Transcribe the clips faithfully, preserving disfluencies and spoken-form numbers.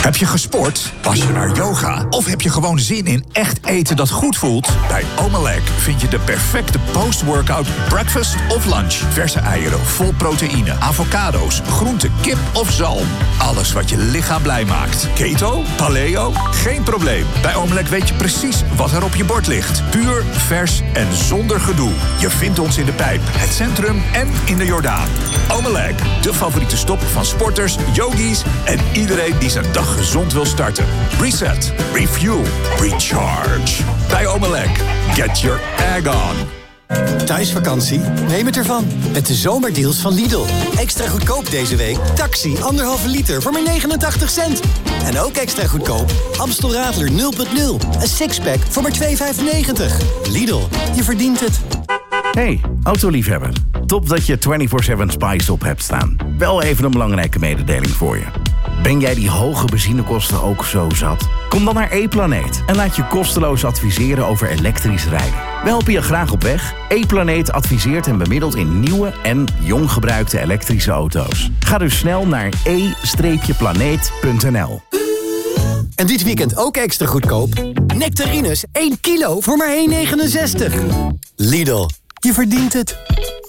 Heb je gesport? Was je naar yoga? Of heb je gewoon zin in echt eten dat goed voelt? Bij Omelec vind je de perfecte post-workout breakfast of lunch. Verse eieren, vol proteïne, avocado's, groente, kip of zalm. Alles wat je lichaam blij maakt. Keto? Paleo? Geen probleem. Bij Omelec weet je precies wat er op je bord ligt. Puur, vers en zonder gedoe. Je vindt ons in de Pijp, het centrum en in de Jordaan. Omelec, de favoriete stop van sporters, yogis en iedereen die zijn dag gezond wil starten. Reset, refuel, recharge. Bij Omelec, get your egg on. Thuisvakantie? Neem het ervan. Met de zomerdeals van Lidl. Extra goedkoop deze week. Taxi, anderhalve liter voor maar negenentachtig cent. En ook extra goedkoop. Amstel Radler nul punt nul. Een sixpack voor maar twee vijfennegentig. Lidl, je verdient het. Hey, autoliefhebber. Top dat je vierentwintig zeven Spice op hebt staan. Wel even een belangrijke mededeling voor je. Ben jij die hoge benzinekosten ook zo zat? Kom dan naar E-Planeet en laat je kosteloos adviseren over elektrisch rijden. We helpen je graag op weg. E-Planeet adviseert en bemiddelt in nieuwe en jong gebruikte elektrische auto's. Ga dus snel naar e planeet punt n l. En dit weekend ook extra goedkoop. Nectarines, één kilo voor maar één negenenzestig. Lidl, je verdient het.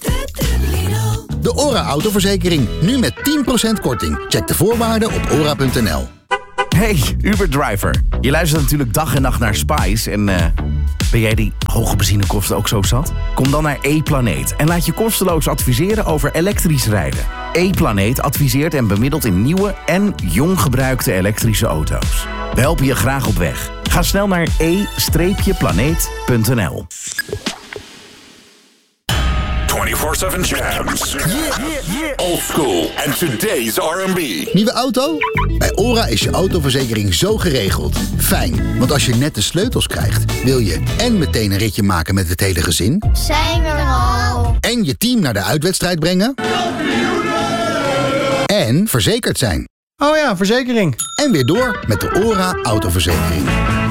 De ORA autoverzekering, nu met tien procent korting. Check de voorwaarden op ora punt n l. Hey, Uber-driver. Je luistert natuurlijk dag en nacht naar Spice. En uh, ben jij die hoge benzinekosten ook zo zat? Kom dan naar E-Planeet en laat je kosteloos adviseren over elektrisch rijden. E-Planeet adviseert en bemiddelt in nieuwe en jong gebruikte elektrische auto's. We helpen je graag op weg. Ga snel naar e planeet punt n l. twenty-four seven Jams. Yeah, yeah, yeah. Old school and today's R and B. Nieuwe auto? Bij ORA is je autoverzekering zo geregeld. Fijn, want als je net de sleutels krijgt, wil je en meteen een ritje maken met het hele gezin. Zijn we er al? En je team naar de uitwedstrijd brengen. En verzekerd zijn. Oh ja, verzekering. En weer door met de ORA autoverzekering.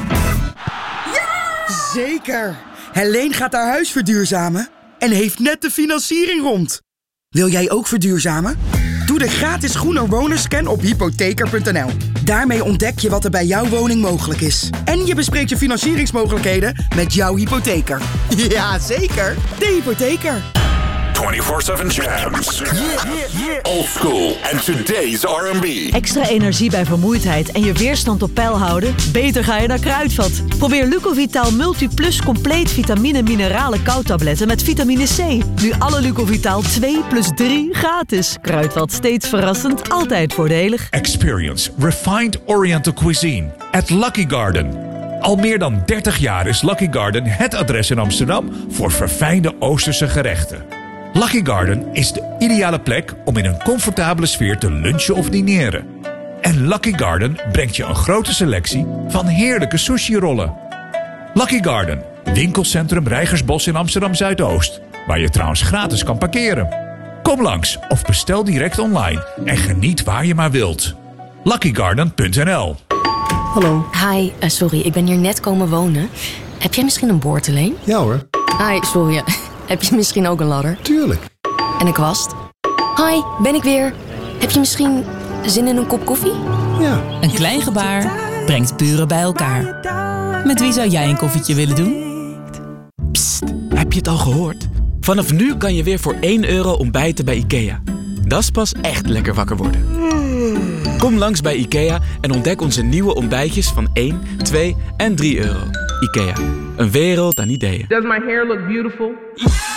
Ja! Zeker! Helene gaat haar huis verduurzamen en heeft net de financiering rond. Wil jij ook verduurzamen? Doe de gratis Groener Wonerscan op hypotheker punt n l. Daarmee ontdek je wat er bij jouw woning mogelijk is. En je bespreekt je financieringsmogelijkheden met jouw hypotheker. Ja, zeker. De hypotheker. twenty-four seven Jams. Yeah, yeah, yeah. Old school and today's R and B. Extra energie bij vermoeidheid en je weerstand op peil houden? Beter ga je naar Kruidvat. Probeer Lucovitaal Multiplus compleet vitamine mineralen koudtabletten met vitamine C. Nu alle Lucovitaal twee plus drie gratis. Kruidvat, steeds verrassend, altijd voordelig. Experience refined Oriental cuisine at Lucky Garden. Al meer dan dertig jaar is Lucky Garden het adres in Amsterdam voor verfijnde Oosterse gerechten. Lucky Garden is de ideale plek om in een comfortabele sfeer te lunchen of dineren. En Lucky Garden brengt je een grote selectie van heerlijke sushi-rollen. Lucky Garden, winkelcentrum Reigersbos in Amsterdam-Zuidoost, waar je trouwens gratis kan parkeren. Kom langs of bestel direct online en geniet waar je maar wilt. lucky garden punt n l. Hallo. Hi, uh, sorry, ik ben hier net komen wonen. Heb jij misschien een boord alleen? Ja hoor. Hi, sorry. Heb je misschien ook een ladder? Tuurlijk. En een kwast? Hi, ben ik weer. Heb je misschien zin in een kop koffie? Ja. Een klein gebaar brengt buren bij elkaar. Met wie zou jij een koffietje willen doen? Psst, heb je het al gehoord? Vanaf nu kan je weer voor één euro ontbijten bij IKEA. Dat is pas echt lekker wakker worden. Kom langs bij IKEA en ontdek onze nieuwe ontbijtjes van één, twee en drie euro. IKEA, een wereld aan ideeën. Does my hair look beautiful?